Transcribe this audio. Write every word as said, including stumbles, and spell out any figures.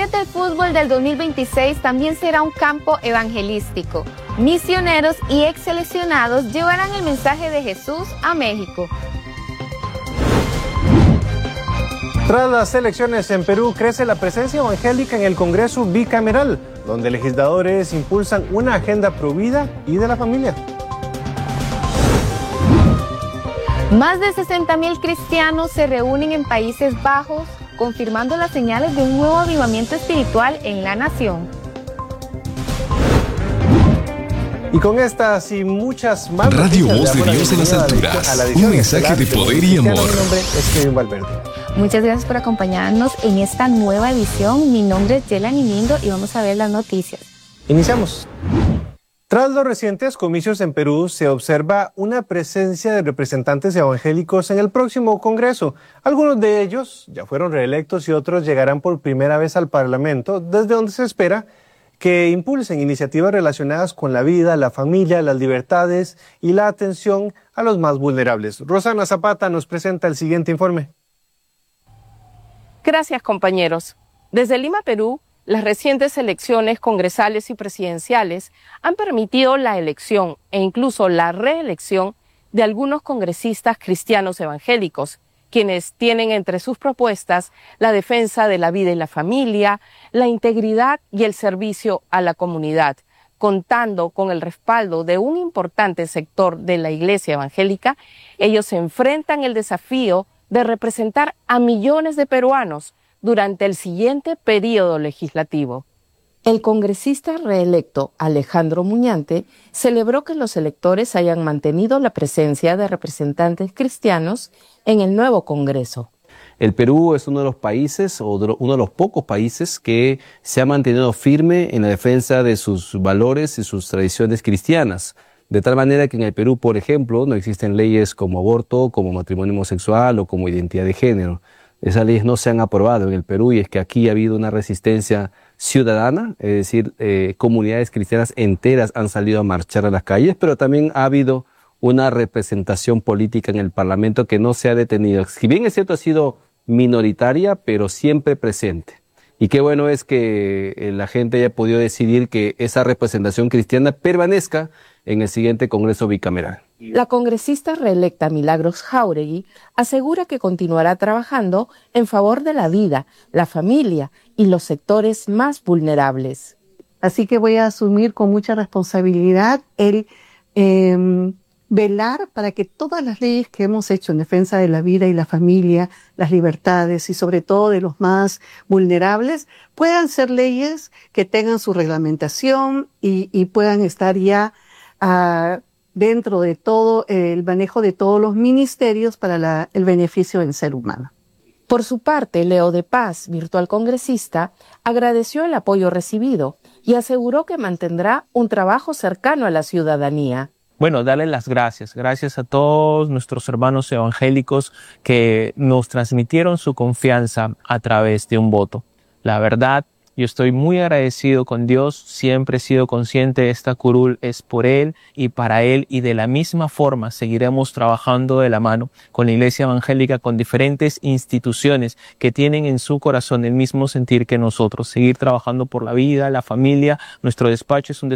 Mundial del Fútbol del dos mil veintiséis también será un campo evangelístico. Misioneros y ex seleccionados llevarán el mensaje de Jesús a México. Tras las elecciones en Perú, crece la presencia evangélica en el Congreso bicameral, donde legisladores impulsan una agenda pro vida y de la familia. Más de sesenta mil cristianos se reúnen en Países Bajos, confirmando las señales de un nuevo avivamiento espiritual en la nación. Y con estas y muchas más Radio Voz de Dios en las alturas, un mensaje de poder y amor. Mi nombre es Kevin Valverde. Muchas gracias por acompañarnos en esta nueva edición. Mi nombre es Yelani Lindo y vamos a ver las noticias. Iniciamos. Tras los recientes comicios en Perú, se observa una presencia de representantes evangélicos en el próximo Congreso. Algunos de ellos ya fueron reelectos y otros llegarán por primera vez al Parlamento, desde donde se espera que impulsen iniciativas relacionadas con la vida, la familia, las libertades y la atención a los más vulnerables. Rosana Zapata nos presenta el siguiente informe. Gracias, compañeros. Desde Lima, Perú, las recientes elecciones congresales y presidenciales han permitido la elección e incluso la reelección de algunos congresistas cristianos evangélicos, quienes tienen entre sus propuestas la defensa de la vida y la familia, la integridad y el servicio a la comunidad, contando con el respaldo de un importante sector de la Iglesia evangélica. Ellos se enfrentan el desafío de representar a millones de peruanos durante el siguiente periodo legislativo. El congresista reelecto Alejandro Muñante celebró que los electores hayan mantenido la presencia de representantes cristianos en el nuevo Congreso. El Perú es uno de los países, o de lo, uno de los pocos países que se ha mantenido firme en la defensa de sus valores y sus tradiciones cristianas. De tal manera que en el Perú, por ejemplo, no existen leyes como aborto, como matrimonio homosexual o como identidad de género. Esas leyes no se han aprobado en el Perú y es que aquí ha habido una resistencia ciudadana, es decir, eh, comunidades cristianas enteras han salido a marchar a las calles, pero también ha habido una representación política en el Parlamento que no se ha detenido. Si bien es cierto, ha sido minoritaria, pero siempre presente. Y qué bueno es que eh, la gente haya podido decidir que esa representación cristiana permanezca en el siguiente Congreso bicameral. La congresista reelecta Milagros Jáuregui asegura que continuará trabajando en favor de la vida, la familia y los sectores más vulnerables. Así que voy a asumir con mucha responsabilidad el eh, velar para que todas las leyes que hemos hecho en defensa de la vida y la familia, las libertades y sobre todo de los más vulnerables, puedan ser leyes que tengan su reglamentación y, y puedan estar ya uh, dentro de todo el manejo de todos los ministerios para la, el beneficio del ser humano. Por su parte, Leo de Paz, virtual congresista, agradeció el apoyo recibido y aseguró que mantendrá un trabajo cercano a la ciudadanía. Bueno, darle las gracias, gracias a todos nuestros hermanos evangélicos que nos transmitieron su confianza a través de un voto. La verdad, yo estoy muy agradecido con Dios, siempre he sido consciente, esta curul es por Él y para Él, y de la misma forma seguiremos trabajando de la mano con la Iglesia Evangélica, con diferentes instituciones que tienen en su corazón el mismo sentir que nosotros, seguir trabajando por la vida, la familia. Nuestro despacho es un despacho